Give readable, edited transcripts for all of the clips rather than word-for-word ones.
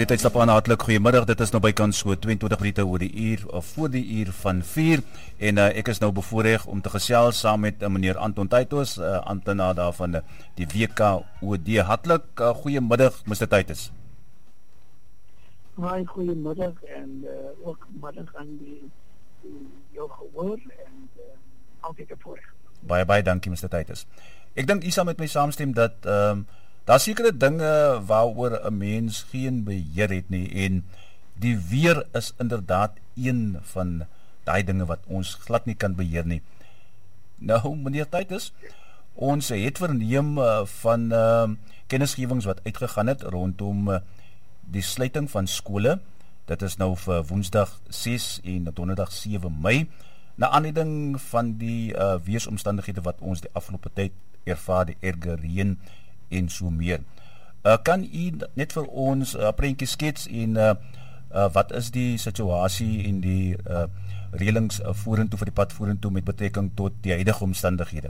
Dit is op 'n hartlike goeiemiddag. Dit is nou bykans so 22 minute oor die uur of voor die uur van 4 en ek is nou bevoorreg om te gesels saam met meneer Anton Titus, amptenaar daarvan die WKOD. Hartlik goeiemiddag Mr. Titus. Hi, goeiemiddag en ook middag aan jou gehoor en altyd 'n voorreg. Baie dankie Mr. Titus. Ek dink u sal met my saamstem dat daar sekere dinge waaroor 'n mens geen beheer het nie en die weer is inderdaad een van daai dinge wat ons glad nie kan beheer nie. Nou meneer Titus, ons het verneem van kennisgewings wat uitgegaan het rondom die sluiting van skole. Dit is nou vir Woensdag 6 en Donderdag 7 Mei. Na aanleiding van die weeromstandighede wat ons die afgelope tyd ervaar, die erge reën en so meer. Kan u net vir ons 'n prentjie skets en wat is die situasie en die reëlings vorentoe vir die pad vorentoe met betrekking tot die huidige omstandighede?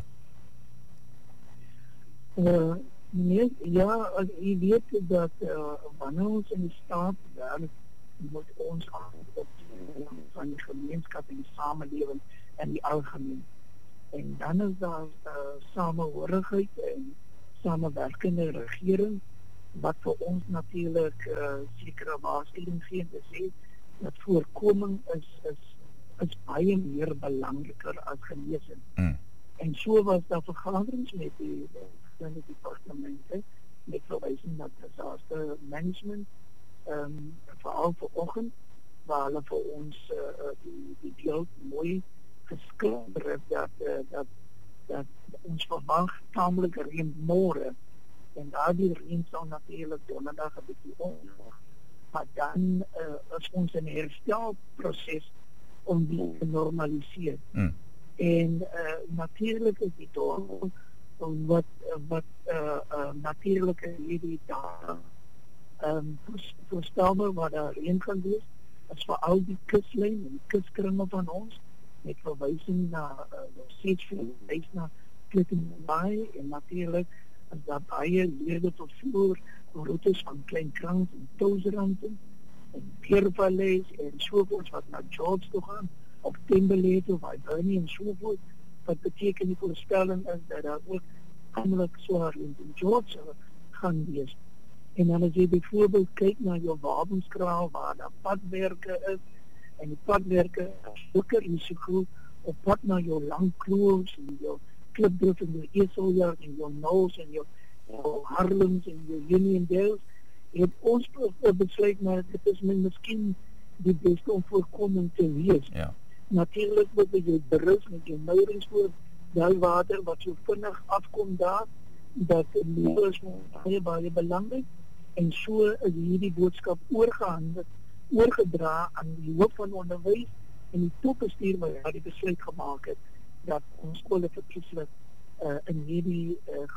Nee, ja, u weet dat wanneer ons in die staat werk, moet ons op van die gemeenskap en die samelewing en die algemeen. En dan is daar samehorigheid en samewerkende regering wat vir ons natuurlik sekere waarskuwing gee te sê dat voorkoming is baie meer belangriker as genesing. En so was daar vergaderings met die departemente met verwysing na disaster management veral vanoggend waar hulle vir ons die beeld mooi geskryf het dat ons verwag tamelik reën môre en daardie reën sal natuurlik donderdag 'n bietjie onverwag. Maar dan is ons in 'n herstelproses om die te normaliseer. En natuurlik is die dorp wat natuurlik hierdie dae voorstelbaar wat daar reën gaan wees is vir al die kuslyn en kuskringe van ons met verwysing na steeds na Klippenbaai en natuurlik is daar baie leerde vervoer roetes van Kleinkrans en Touwsrand en Piervalleys en sovoorts wat na George toe gaan op Timberlake of Hibernia en sovoort wat beteken die voorstelling is dat daar ook aanlik swaar in George gaan wees. En dan as jy byvoorbeeld kyk na jou Wabenskraal waar daar padwerke is en die padwerke is ook 'n risiko op pad na jou Langkloof en jou Klipdrift en jou Eseljaard en jou Knowles en jou Harlems en jou Uniondales. Het ons besluit maar dit is miskien die beste om voorkoming te wees. Ja. Natuurlik moet jy berus met jou nouringsvoer, water wat so vinnig afkom daar, dat die is baie belangrik. En so is hierdie boodskap oorgedra aan die hoof van onderwys en die topbestuur wat die besluit gemaak het dat ons skole verkieslik in hierdie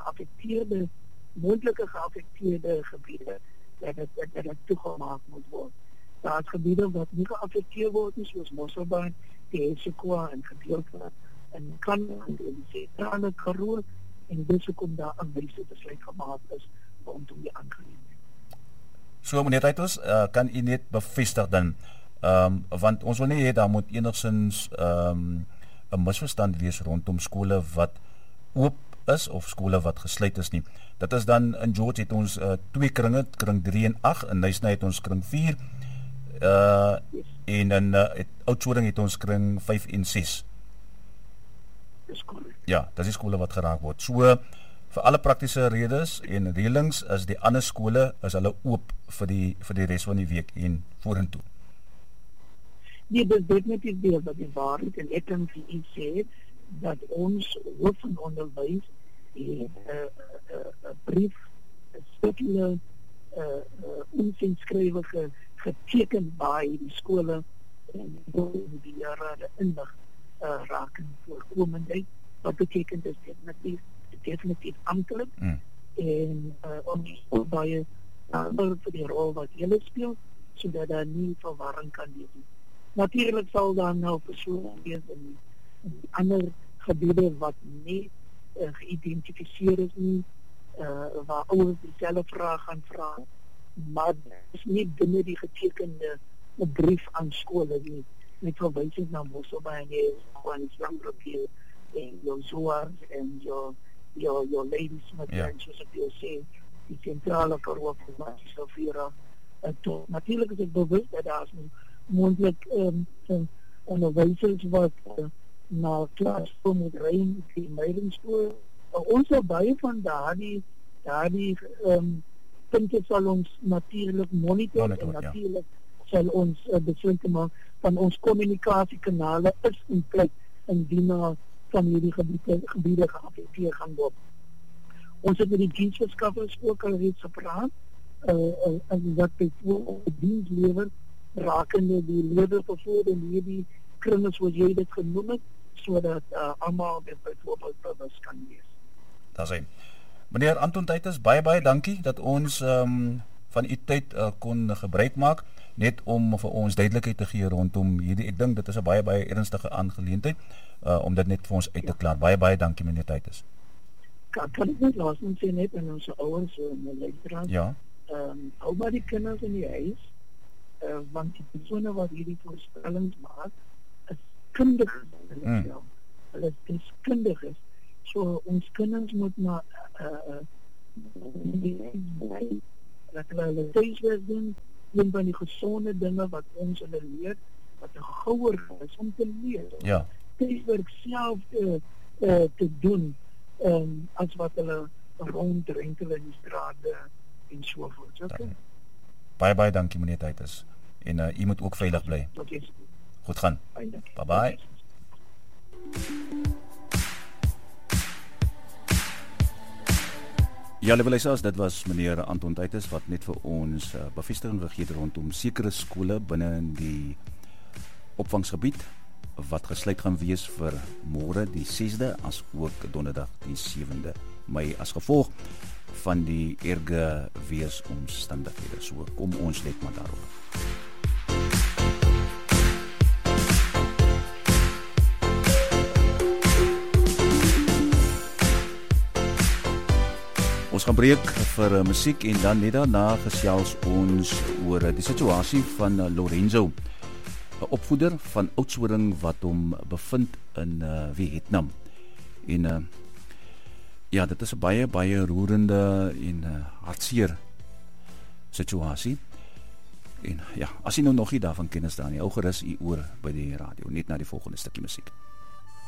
moontlike geaffekteerde gebiede dat dit toegemaak moet word. Daar is gebiede wat nie geaffekteer word nie, soos Mosselbaai, die Esekwa en gedeelte in Kaapstad en die sentrale Karoo en dis hoekom daar 'n wyse besluit gemaak is rondom die aangeleentheid. So meneer Titus, kan u net bevestig dan, want ons wil nie hê daar moet enigsins 'n misverstand wees rondom skole wat oop is of skole wat gesluit is nie. Dit is dan in George het ons 2 kringe, kring 3 en 8, in Nysna het ons kring 4, en in Oudtshoorn het ons kring 5 en 6. Ja, dis die skole wat geraak word. So vir alle praktiese redes en reëlings is die ander skole is hulle oop vir die res van die week en vorentoe. Nee, dit is definitief deel wat die waarheid en ek kan vir u sê dat ons hoof van onderwys het 'n brief, 'n stukkie onsinskrywe geteken by die skole en die raad inlig raken voorkomendheid wat beteken dit definitief amptelik en ons baie vir die rol wat julle speel sodat daar nie verwarring kan wees nie. Natuurlik sal daar nou persone wees in ander gebiede wat nie geïdentifiseer is nie, waar ouers dieselfde vraag gaan vra maar dit is nie binne die getekende 'n brief aan skole nie. Met verwysing na Mosselbaai en Islambrookie en jou Zoar en your Ladysmith en soos ek jou sê, die sentrale Karoo formasie sou vir natuurlijk is ek bewus dat daar is moontlik onderwysers wat na klas moet ry die meidingskool. Ons sal baie van daardie punte sal ons natuurlik monitor en natuurlijk sal ons besluit maak van ons kommunikasiekanale is in plek indien van hierdie gebiede geaffekteer gaan word. Ons het met die diensverskaffers ook al reeds gepraat en wat byvoorbeeld diens lewer rakende die lewervervoer en hierdie kringe soos jy dit genoem het, sodat almal dit byvoorbeeld bewus kan wees. Daar sê. Meneer Anton Teitus, baie dankie dat ons van u tyd kon gebruik maak, net om vir ons duidelikheid te gee rondom hierdie. Ek dink dit is 'n baie ernstige aangeleentheid, om dit net vir ons uit te klaar. Baie dankie meneer Teitus. Kan ek net laasens sê net aan ons ouers en luisteraars? Ja. Hou maar die kinders in die huis, want die persone wat hierdie voorspellings maak, is kundig. Hulle is kundig. So ons kinders moet maar dat hulle thuiswerk doen, een van die gesonde dinge wat ons hulle leer, wat 'n gouer is om te leer. Ja. Thuiswerk self te doen, as wat hulle ronddrenkel in die strate en so voort. Okay. Baie dankie meneer Teitus. En u moet ook veilig bly. Goed gaan. Bye. Ja, liewe luisteraars, dit was meneer Anton Teitus wat net vir ons bevestiging gegee het rondom sekere skole binne in die opvangsgebied wat gesluit gaan wees vir môre die 6de as ook donderdag die 7de Mei as gevolg van die erge weeromstandighede. So kom ons let maar daaroor. Ons gaan breek vir musiek en dan net daarna gesels ons oor die situasie van Lorenzo, 'n opvoeder van Oudtshoorn wat hom bevind in Vietnam. En ja, dit is 'n baie roerende en hartseer situasie. En ja, as jy nou nog nie daarvan kennis dra nie, hou gerus u oor by die radio, net na die volgende stukkie musiek.